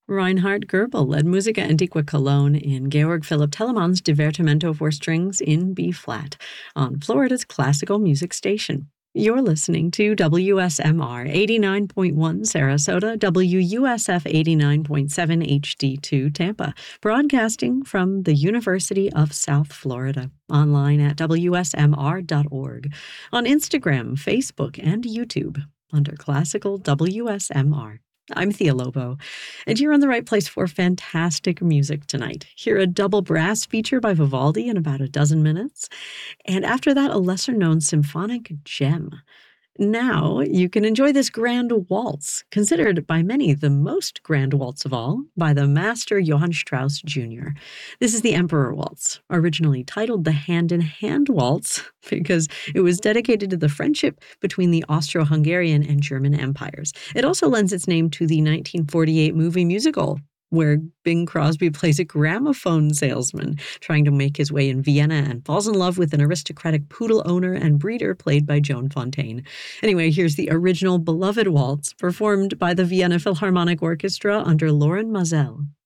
Reinhard Goebel led Musica Antiqua Cologne in Georg Philipp Telemann's Divertimento for Strings in B-flat on Florida's classical music station. You're listening to WSMR 89.1 Sarasota, WUSF 89.7 HD2 Tampa, broadcasting from the University of South Florida, online at WSMR.org, on Instagram, Facebook, and YouTube under Classical WSMR. I'm Thea Lobo, and you're in the right place for fantastic music tonight. Hear a double brass feature by Vivaldi in about a dozen minutes, and after that, a lesser-known symphonic gem. Now, you can enjoy this grand waltz, considered by many the most grand waltz of all, by the master Johann Strauss Jr. This is the Emperor Waltz, originally titled the Hand-in-Hand Waltz because it was dedicated to the friendship between the Austro-Hungarian and German empires. It also lends its name to the 1948 movie musical, where Bing Crosby plays a gramophone salesman trying to make his way in Vienna and falls in love with an aristocratic poodle owner and breeder played by Joan Fontaine. Anyway, here's the original beloved waltz performed by the Vienna Philharmonic Orchestra under Loren Maazel.